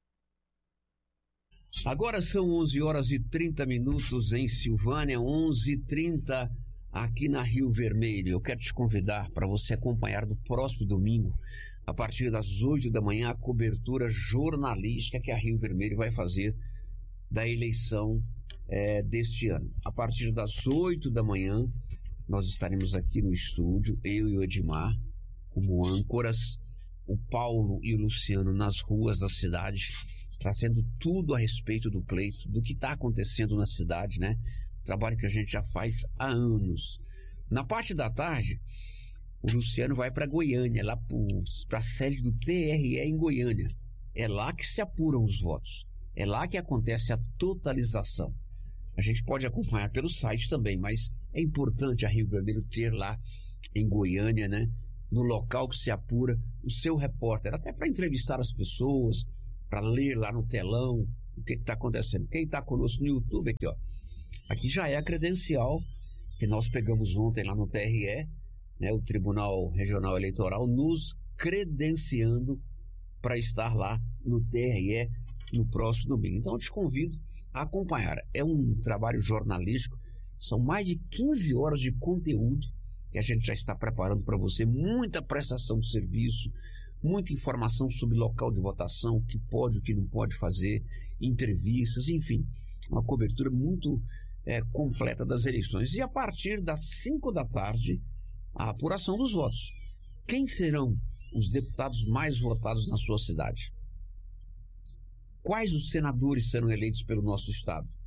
Agora são onze horas e trinta minutos em Silvânia, onze e trinta aqui na Rio Vermelho. Eu quero te convidar para você acompanhar no próximo domingo, a partir das oito da manhã, a cobertura jornalística que a Rio Vermelho vai fazer da eleição é, deste ano. A partir das oito da manhã, nós estaremos aqui no estúdio, eu e o Edmar, como âncoras, o Paulo e o Luciano nas ruas da cidade, trazendo tudo a respeito do pleito, do que está acontecendo na cidade, né? Trabalho que a gente já faz há anos. Na parte da tarde, o Luciano vai para Goiânia, lá para a sede do T R E em Goiânia. É lá que se apuram os votos. É lá que acontece a totalização. A gente pode acompanhar pelo site também, mas é importante a Rio Vermelho ter lá em Goiânia, né, no local que se apura, o seu repórter, até para entrevistar as pessoas, para ler lá no telão o que está acontecendo. Quem está conosco no YouTube aqui, ó, aqui já é a credencial que nós pegamos ontem lá no T R E, né, o Tribunal Regional Eleitoral, nos credenciando para estar lá no T R E no próximo domingo. Então eu te convido a acompanhar. É um trabalho jornalístico, são mais de quinze horas de conteúdo que a gente já está preparando para você, muita prestação de serviço, muita informação sobre local de votação, o que pode, o que não pode fazer, entrevistas, enfim, uma cobertura muito é, completa das eleições. E a partir das cinco da tarde, a apuração dos votos. Quem serão os deputados mais votados na sua cidade? Quais os senadores serão eleitos pelo nosso estado?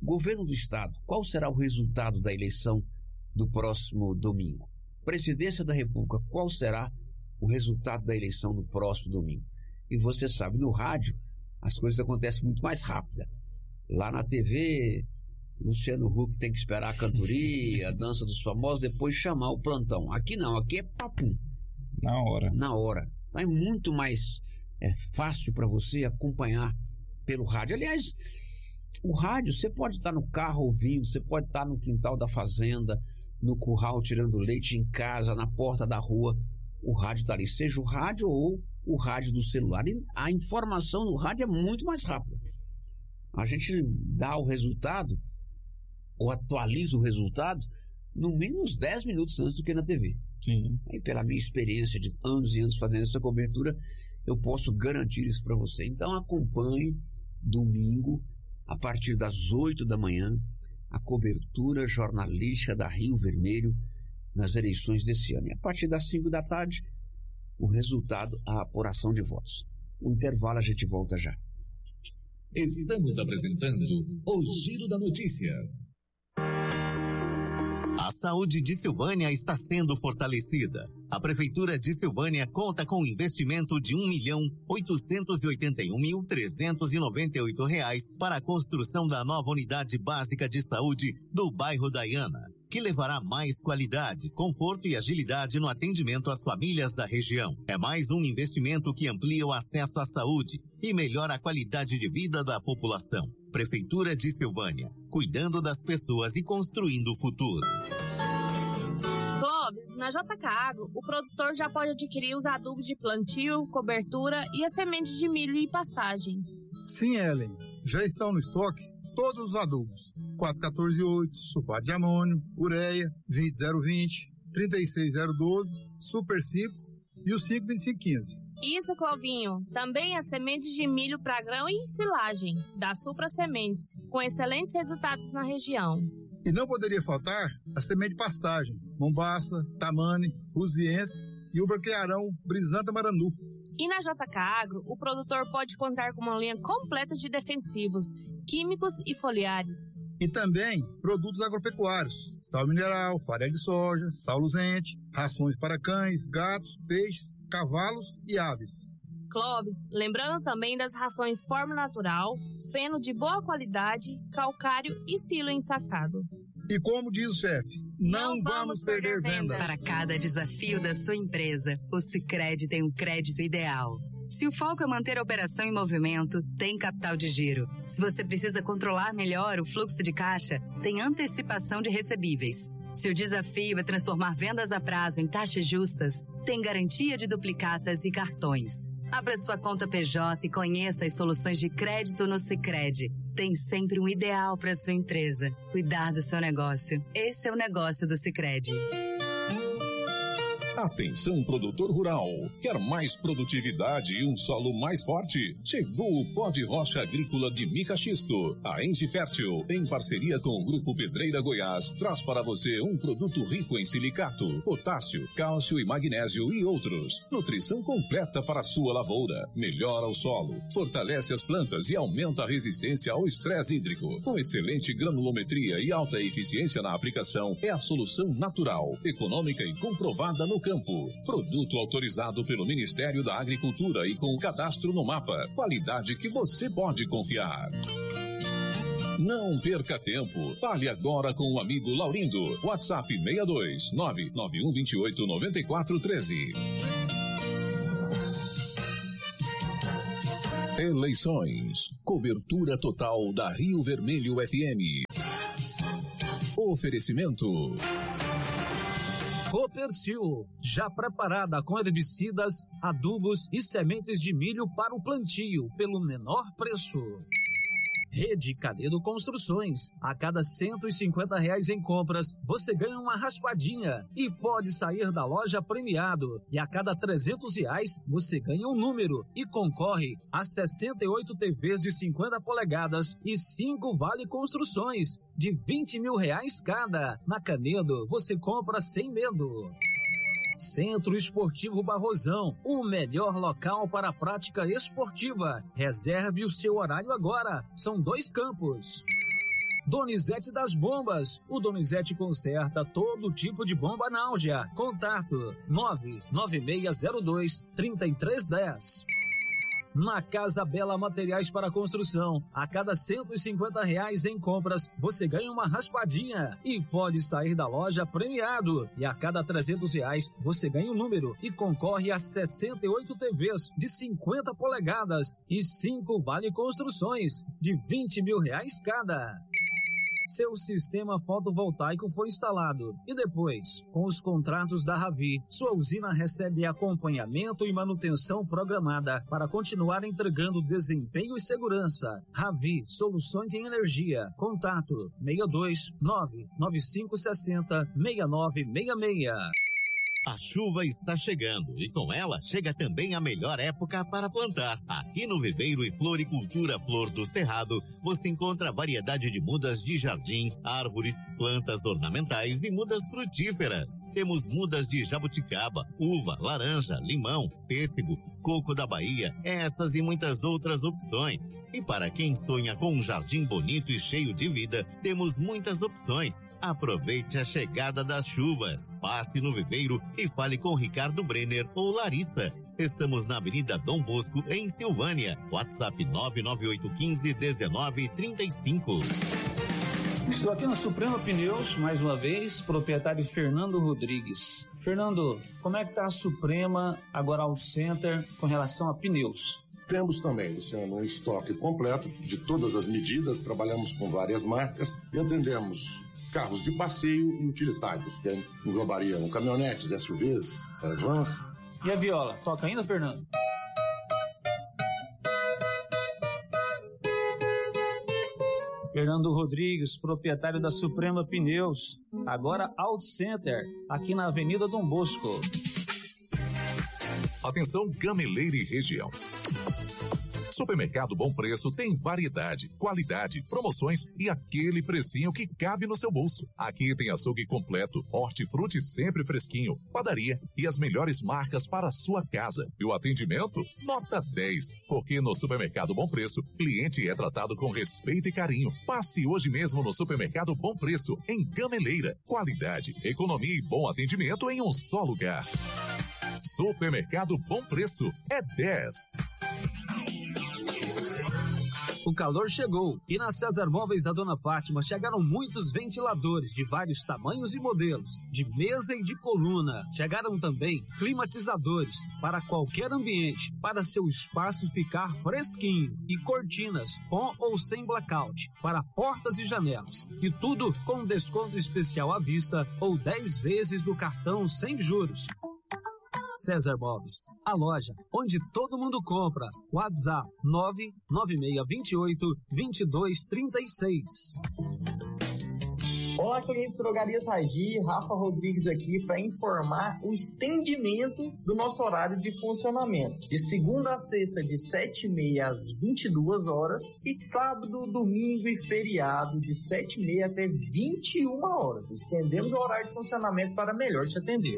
Governo do Estado, qual será o resultado da eleição do próximo domingo? Presidência da República, qual será o resultado da eleição do próximo domingo? E você sabe, no rádio, as coisas acontecem muito mais rápida. Lá na T V, Luciano Huck tem que esperar a cantoria, a dança dos famosos, depois chamar o plantão. Aqui não, aqui é papum. Na hora. Na hora. Então é muito mais é, fácil para você acompanhar pelo rádio. Aliás, o rádio, você pode estar no carro ouvindo, você pode estar no quintal da fazenda, no curral tirando leite em casa, na porta da rua. O rádio está ali, seja o rádio ou o rádio do celular. E a informação no rádio é muito mais rápida. A gente dá o resultado, ou atualiza o resultado, no mínimo uns dez minutos antes do que na T V. Sim. Aí, pela minha experiência de anos e anos fazendo essa cobertura, eu posso garantir isso para você. Então acompanhe domingo, a partir das oito da manhã, a cobertura jornalística da Rio Vermelho nas eleições desse ano. E a partir das cinco da tarde, o resultado, a apuração de votos. O intervalo, a gente volta já. Estamos apresentando o Giro da Notícia. A saúde de Silvânia está sendo fortalecida. A Prefeitura de Silvânia conta com um investimento de um milhão oitocentos e oitenta e um mil trezentos e noventa e oito reais para a construção da nova unidade básica de saúde do bairro Daiana, que levará mais qualidade, conforto e agilidade no atendimento às famílias da região. É mais um investimento que amplia o acesso à saúde e melhora a qualidade de vida da população. Prefeitura de Silvânia, cuidando das pessoas e construindo o futuro. Clóvis, na J K Agro, o produtor já pode adquirir os adubos de plantio, cobertura e as sementes de milho e pastagem. Sim, Ellen, já estão no estoque todos os adubos: quatro quatorze oito, sulfato de amônio, ureia, vinte zero vinte, trinta e seis zero doze, super simples e os cinco vinte e cinco quinze. Isso, Clovinho. Também as sementes de milho para grão e silagem, da Supra Sementes, com excelentes resultados na região. E não poderia faltar a semente de pastagem: Mombaça, Tamane, Uziense e o branquearão Brisanta Maranu. E na J K Agro, o produtor pode contar com uma linha completa de defensivos, químicos e foliares. E também produtos agropecuários: sal mineral, farinha de soja, sal luzente, rações para cães, gatos, peixes, cavalos e aves. Clóvis, lembrando também das rações Forma Natural, feno de boa qualidade, calcário e silo ensacado. E como diz o chefe, não, não vamos perder vendas. Para cada desafio da sua empresa, o Sicredi tem um crédito ideal. Se o foco é manter a operação em movimento, tem capital de giro. Se você precisa controlar melhor o fluxo de caixa, tem antecipação de recebíveis. Se o desafio é transformar vendas a prazo em taxas justas, tem garantia de duplicatas e cartões. Abra sua conta P J e conheça as soluções de crédito no Sicredi. Tem sempre um ideal para sua empresa. Cuidar do seu negócio. Esse é o negócio do Sicredi. Atenção, produtor rural. Quer mais produtividade e um solo mais forte? Chegou o pó de rocha agrícola de mica xisto. A Engie Fértil, em parceria com o Grupo Pedreira Goiás, traz para você um produto rico em silicato, potássio, cálcio e magnésio e outros. Nutrição completa para a sua lavoura. Melhora o solo, fortalece as plantas e aumenta a resistência ao estresse hídrico. Com excelente granulometria e alta eficiência na aplicação, é a solução natural, econômica e comprovada no campo. Produto autorizado pelo Ministério da Agricultura e com cadastro no mapa. Qualidade que você pode confiar. Não perca tempo. Fale agora com o amigo Laurindo. WhatsApp seis dois nove nove um dois oito nove quatro um três. Eleições. Cobertura total da Rio Vermelho F M. Oferecimento. Copercil, já preparada com herbicidas, adubos e sementes de milho para o plantio, pelo menor preço. Rede Canedo Construções, a cada cento e cinquenta reais em compras, você ganha uma raspadinha e pode sair da loja premiado. E a cada trezentos reais, você ganha um número e concorre a sessenta e oito T Vs de cinquenta polegadas e cinco Vale Construções, de vinte mil reais cada. Na Canedo, você compra sem medo. Centro Esportivo Barrosão, o melhor local para a prática esportiva. Reserve o seu horário agora. São dois campos. Donizete das Bombas. O Donizete conserta todo tipo de bomba náusea. Contato nove nove seis zero dois, três três um zero. Na Casa Bela Materiais para Construção, a cada cento e cinquenta reais em compras, você ganha uma raspadinha e pode sair da loja premiado. E a cada trezentos reais, você ganha um número e concorre a sessenta e oito T Vs de cinquenta polegadas e cinco Vale Construções de vinte mil reais cada. Seu sistema fotovoltaico foi instalado e depois, com os contratos da Ravi, sua usina recebe acompanhamento e manutenção programada para continuar entregando desempenho e segurança. Ravi, soluções em energia. Contato seis dois nove nove cinco seis zero seis nove seis seis. A chuva está chegando e com ela chega também a melhor época para plantar. Aqui no Viveiro e Floricultura Flor do Cerrado, você encontra variedade de mudas de jardim, árvores, plantas ornamentais e mudas frutíferas. Temos mudas de jabuticaba, uva, laranja, limão, pêssego, coco da Bahia, essas e muitas outras opções. E para quem sonha com um jardim bonito e cheio de vida, temos muitas opções. Aproveite a chegada das chuvas. Passe no Viveiro e fale com Ricardo Brenner ou Larissa. Estamos na Avenida Dom Bosco, em Silvânia. WhatsApp nove nove oito um cinco um nove três cinco. Estou aqui na Suprema Pneus, mais uma vez, proprietário Fernando Rodrigues. Fernando, como é que está a Suprema, agora Auto Center, com relação a pneus? Temos também, Luciano, um estoque completo de todas as medidas, trabalhamos com várias marcas e atendemos carros de passeio e utilitários, que englobariam caminhonetes, S U Vs, vans. E a viola, toca ainda, Fernando? Fernando Rodrigues, proprietário da Suprema Pneus, agora Auto Center, aqui na Avenida Dom Bosco. Atenção, Gameleira e região. Supermercado Bom Preço tem variedade, qualidade, promoções e aquele precinho que cabe no seu bolso. Aqui tem açougue completo, hortifruti sempre fresquinho, padaria e as melhores marcas para a sua casa. E o atendimento? Nota dez. Porque no Supermercado Bom Preço, cliente é tratado com respeito e carinho. Passe hoje mesmo no Supermercado Bom Preço, em Gameleira. Qualidade, economia e bom atendimento em um só lugar. Supermercado Bom Preço é dez. O calor chegou e na César Móveis da Dona Fátima chegaram muitos ventiladores de vários tamanhos e modelos, de mesa e de coluna. Chegaram também climatizadores para qualquer ambiente, para seu espaço ficar fresquinho, e cortinas com ou sem blackout para portas e janelas. E tudo com desconto especial à vista ou dez vezes do cartão sem juros. César Móveis, a loja onde todo mundo compra. WhatsApp nove nove seis dois oito, dois dois três seis. Olá, clientes Drogarias Ragi, Rafa Rodrigues aqui para informar o estendimento do nosso horário de funcionamento. De segunda a sexta, de sete e meia às vinte e duas horas, e sábado, domingo e feriado, de sete e meia até vinte e uma horas. Estendemos o horário de funcionamento para melhor te atender.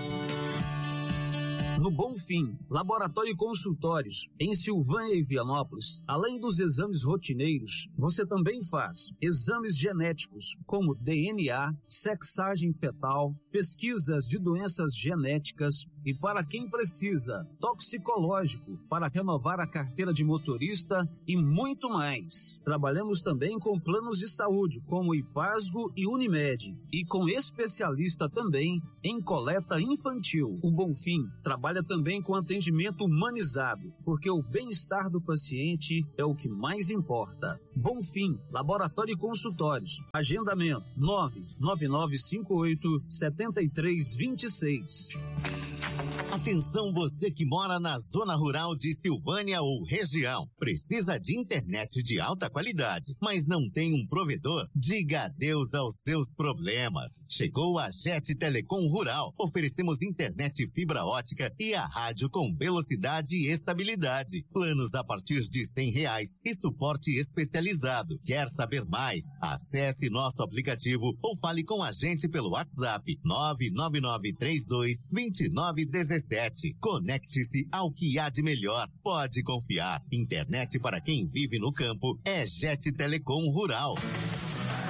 No Bonfim, laboratório e consultórios, em Silvânia e Vianópolis, além dos exames rotineiros, você também faz exames genéticos, como D N A, sexagem fetal, pesquisas de doenças genéticas e, para quem precisa, toxicológico, para renovar a carteira de motorista e muito mais. Trabalhamos também com planos de saúde, como Ipasgo e Unimed, e com especialista também em coleta infantil. O Bonfim trabalha também com atendimento humanizado, porque o bem-estar do paciente é o que mais importa. Bonfim, laboratório e consultórios. Agendamento nove nove nove cinco oito sete três dois seis. Atenção, você que mora na zona rural de Silvânia ou região. Precisa de internet de alta qualidade, mas não tem um provedor? Diga adeus aos seus problemas. Chegou a Jet Telecom Rural. Oferecemos internet fibra ótica e a rádio com velocidade e estabilidade. Planos a partir de cem reais e suporte especializado. Quer saber mais? Acesse nosso aplicativo ou fale com a gente pelo WhatsApp nove nove nove três dois dois nove um sete. Conecte-se ao que há de melhor. Pode confiar. Internet para quem vive no campo é Jet Telecom Rural.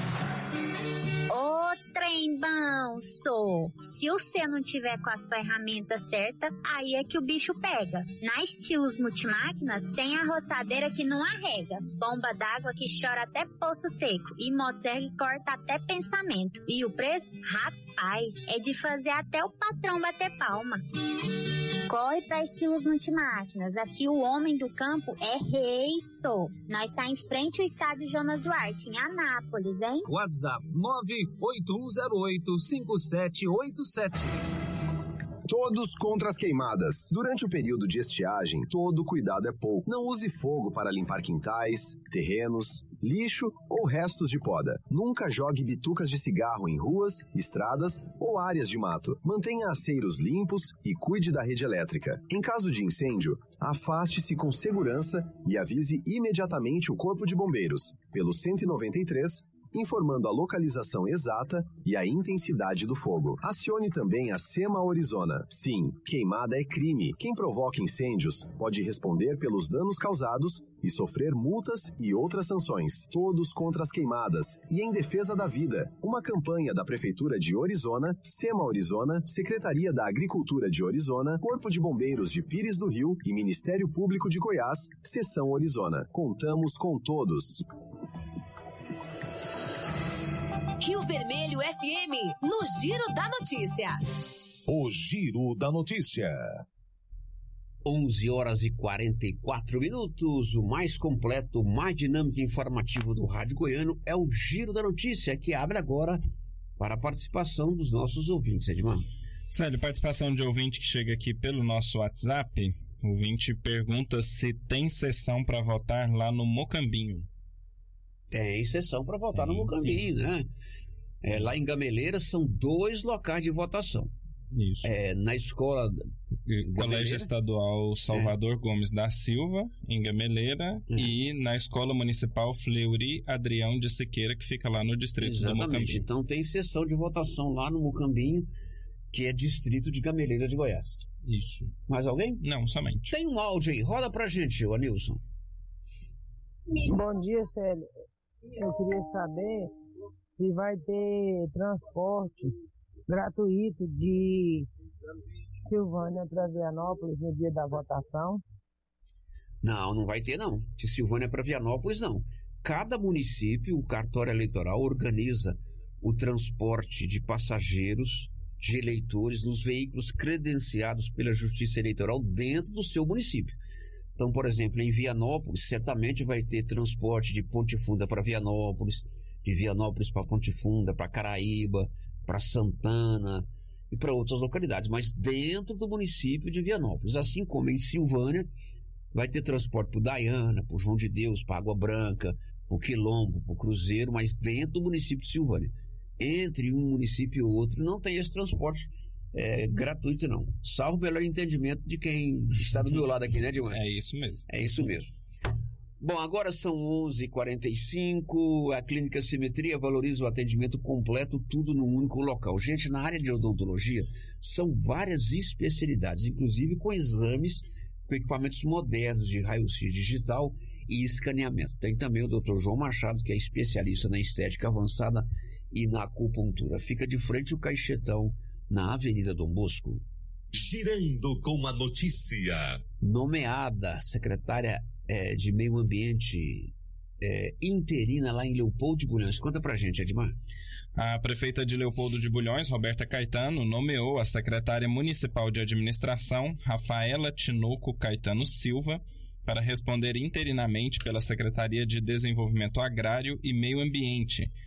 trem bom, sou. Se você não tiver com as ferramentas certas, aí é que o bicho pega. Na Estilos Multimáquinas tem a roçadeira que não arrega, bomba d'água que chora até poço seco e motosserra que corta até pensamento. E o preço? Rapaz, é de fazer até o patrão bater palma. Corre pra Estilos Multimáquinas. Aqui o homem do campo é rei, sou. Nós tá em frente ao estádio Jonas Duarte, em Anápolis, hein? WhatsApp nove oito um zero oito cinco sete oito sete. Todos contra as queimadas. Durante o período de estiagem, todo cuidado é pouco. Não use fogo para limpar quintais, terrenos, lixo ou restos de poda. Nunca jogue bitucas de cigarro em ruas, estradas ou áreas de mato. Mantenha aceiros limpos e cuide da rede elétrica. Em caso de incêndio, afaste-se com segurança e avise imediatamente o Corpo de Bombeiros pelo cento e noventa e três, informando a localização exata e a intensidade do fogo. Acione também a SEMA Orizona. Sim, queimada é crime. Quem provoca incêndios pode responder pelos danos causados e sofrer multas e outras sanções. Todos contra as queimadas e em defesa da vida. Uma campanha da Prefeitura de Orizona, SEMA Orizona, Secretaria da Agricultura de Orizona, Corpo de Bombeiros de Pires do Rio e Ministério Público de Goiás, Seção Orizona. Contamos com todos. Rio Vermelho F M, no Giro da Notícia. O Giro da Notícia. onze horas e quarenta e quatro minutos, o mais completo, mais dinâmico e informativo do Rádio Goiano é o Giro da Notícia, que abre agora para a participação dos nossos ouvintes, Edmar. Sério, participação de ouvinte que chega aqui pelo nosso WhatsApp. O ouvinte pergunta se tem sessão para votar lá no Mocambinho. Tem sessão para votar tem, no Mocambinho, sim. né? É, lá em Gameleira são dois locais de votação. Isso. É, na escola... Colégio Estadual Salvador é. Gomes da Silva, em Gameleira, é. e na Escola Municipal Fleury Adrião de Siqueira, que fica lá no distrito Exatamente. do Mocambinho. Então tem sessão de votação lá no Mocambinho, que é distrito de Gameleira de Goiás. Isso. Mais alguém? Não, somente. Tem um áudio aí, roda pra gente, ô Anilson. Bom dia, Célio. Eu queria saber se vai ter transporte gratuito de Silvânia para Vianópolis no dia da votação. Não, não vai ter não. De Silvânia para Vianópolis não. Cada município, o cartório eleitoral organiza o transporte de passageiros, de eleitores nos veículos credenciados pela Justiça Eleitoral dentro do seu município. Então, por exemplo, em Vianópolis, certamente vai ter transporte de Ponte Funda para Vianópolis, de Vianópolis para Ponte Funda, para Caraíba, para Santana e para outras localidades, mas dentro do município de Vianópolis. Assim como em Silvânia, vai ter transporte para o Daiana, para o João de Deus, para Água Branca, para o Quilombo, para o Cruzeiro, mas dentro do município de Silvânia. Entre um município e outro, não tem esse transporte É, gratuito não, salvo pelo entendimento de quem está do meu lado aqui, né, Dilma? É isso mesmo. É isso mesmo. Bom, agora são onze e quarenta e cinco, a Clínica Simetria valoriza o atendimento completo, tudo num único local. Gente, na área de odontologia, são várias especialidades, inclusive com exames, com equipamentos modernos de raio-x digital e escaneamento. Tem também o doutor João Machado, que é especialista na estética avançada e na acupuntura. Fica de frente o Caixetão, na Avenida Dom Bosco. Girando com a notícia. Nomeada secretária é, de Meio Ambiente é, interina lá em Leopoldo de Bulhões. Conta pra gente, Edmar. A prefeita de Leopoldo de Bulhões, Roberta Caetano, nomeou a secretária municipal de administração, Rafaela Tinoco Caetano Silva, para responder interinamente pela Secretaria de Desenvolvimento Agrário e Meio Ambiente,